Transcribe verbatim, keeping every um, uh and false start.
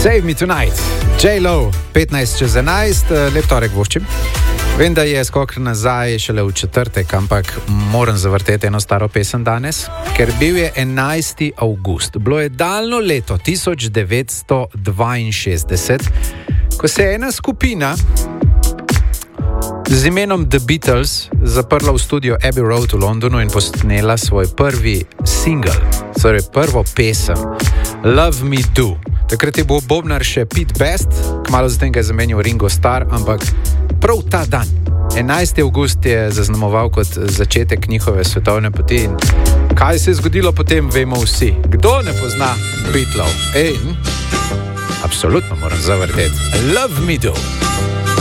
Save Me Tonight, J-Lo, petnajst čez enajst, lep torek voščim. Vem, da je skok nazaj šele v četrtek, ampak moram zavrteti eno staro pesem danes, ker bil je enajsti avgust. Bilo je daljno leto tisoč devetsto dvainšestdeset, ko se je ena skupina z imenom The Beatles zaprla v studio Abbey Road v Londonu in posnela svoj prvi single, torej prvo pesem, Love Me Do. Takrat je bil bobnar še Pete Best, kmalu zatem ga je zamenjal Ringo Starr, ampak prav ta dan, enajsti avgust, je zaznamoval kot začetek njihove svetovne poti. In kaj se je zgodilo potem, vemo vsi. Kdo ne pozna Beatlov? In absolutno moram zavrteti Love Me Do.